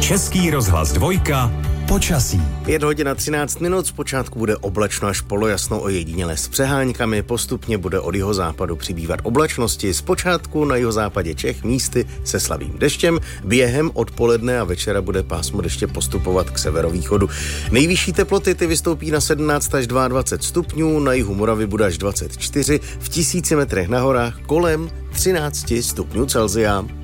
Český rozhlas 2, počasí. 1:13, zpočátku bude oblačno až polojasno, ojediněle s přeháňkami, postupně bude od jihozápadu přibývat oblačnosti, zpočátku na jihozápadě Čech místy se slabým deštěm, během odpoledne a večera bude pásmo deště postupovat k severovýchodu. Nejvyšší teploty ty vystoupí na 17 až 22 stupňů, na jihu Moravy bude až 24, v 1000 metrech na horách kolem 13 stupňů Celsia.